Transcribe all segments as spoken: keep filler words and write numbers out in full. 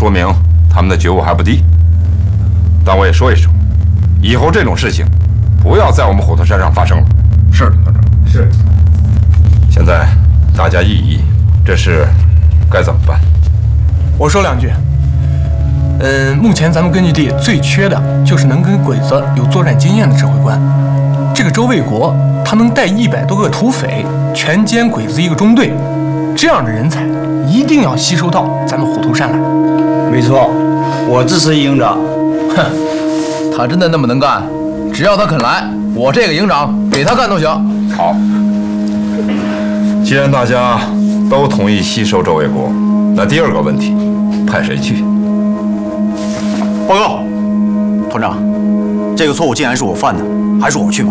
说明他们的觉悟还不低。但我也说一声，以后这种事情不要在我们虎头山上发生了。 是，团长。是。 现在大家议议，这事该怎么办？ 我说两句。嗯，目前咱们根据地最缺的就是能跟鬼子有作战经验的指挥官。这个周卫国，他能带一百多个土匪，全歼鬼子一个中队，这样的人才一定要吸收到咱们虎头山来。 没错，我支持营长。 哼，他真的那么能干？只要他肯来，我这个营长给他干都行。 好，既然大家都同意吸收周卫国，那第二个问题，派谁去？ 报告，团长，这个错误既然是我犯的，还是我去吧。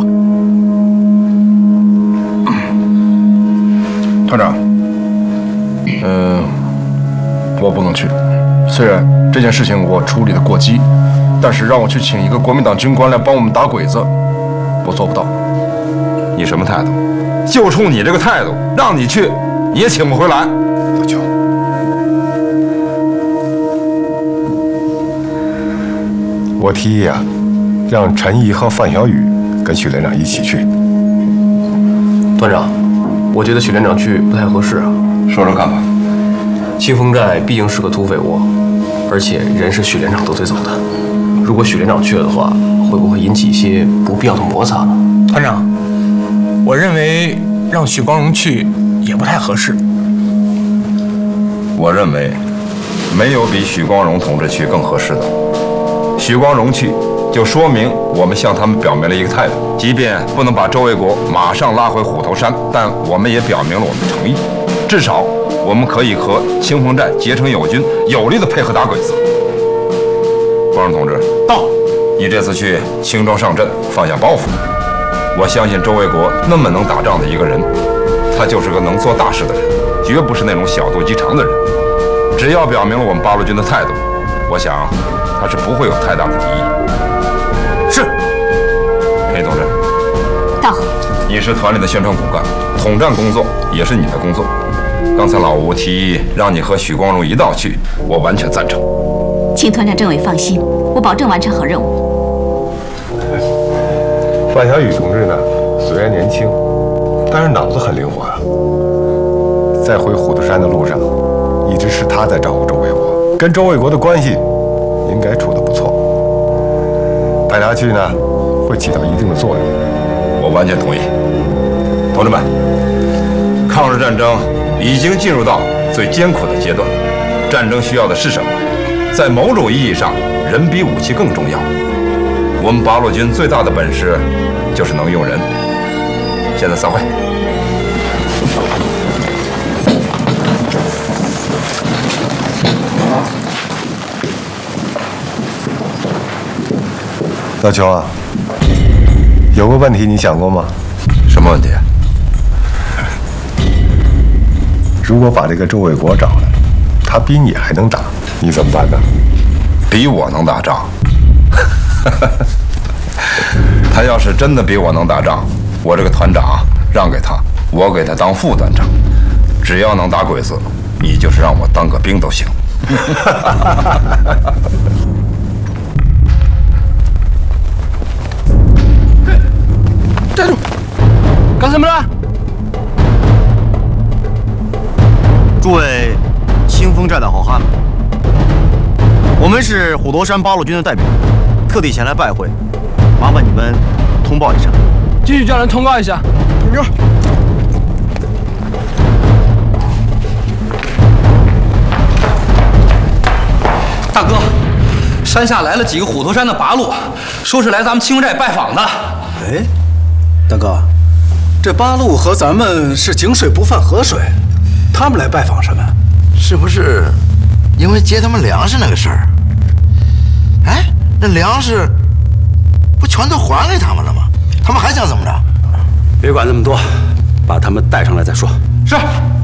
团长，嗯，我不能去。虽然这件事情我处理的过激，但是让我去请一个国民党军官来帮我们打鬼子，我做不到。 你什么态度？就冲你这个态度，让你去，你也请不回来。 老邱， 我提议啊，让陈毅和范小雨跟许连长一起去。 团长，我觉得许连长去不太合适啊。 说说看法。 清风寨毕竟是个土匪窝，而且人是许连长得罪走的。如果许连长去了的话，会不会引起一些不必要的摩擦呢？ 团长，我认为让许光荣去也不太合适。 我认为没有比许光荣同志去更合适的。许光荣去，就说明我们向他们表明了一个态度，即便不能把周卫国马上拉回虎头山，但我们也表明了我们的诚意，至少我们可以和清风寨结成友军，有力的配合打鬼子。光荣同志， 到。 你这次去轻装上阵，放下包袱。我相信周卫国那么能打仗的一个人，他就是个能做大事的人，绝不是那种小肚鸡肠的人。只要表明了我们八路军的态度，我想他是不会有太大的敌意。 是。 裴同志， 到。 你是团里的宣传骨干，统战工作也是你的工作。刚才老吴提议让你和许光荣一道去，我完全赞成。 请团长政委放心，我保证完成好任务。 范小雨同志呢，虽然年轻，但是脑子很灵活啊。在回虎头山的路上，一直是他在照顾周卫国，跟周卫国的关系应该处得不错。派他去呢，会起到一定的作用。 我完全同意。同志们，抗日战争已经进入到最艰苦的阶段，战争需要的是什么？在某种意义上，人比武器更重要。我们八路军最大的本事就是能用人。现在散会。 老邱啊，有个问题你想过吗？ 什么问题？ 如果把这个周卫国找来，他比你还能打，你怎么办呢？ 比我能打仗？他要是真的比我能打仗，我这个团长让给他，我给他当副团长。只要能打鬼子，你就是让我当个兵都行。 站住！干什么了？ 诸位清风寨的好汉们，我们是虎头山八路军的代表，特地前来拜会，麻烦你们通报一下。 继续叫人通告一下。牛。 大哥，山下来了几个虎头山的八路，说是来咱们清风寨拜访的。 哎，大哥，这八路和咱们是井水不犯河水，他们来拜访什么？ 是不是因为接他们粮食那个事儿？哎，那粮食不全都还给他们了吗？他们还想怎么着？ 别管这么多，把他们带上来再说。 是。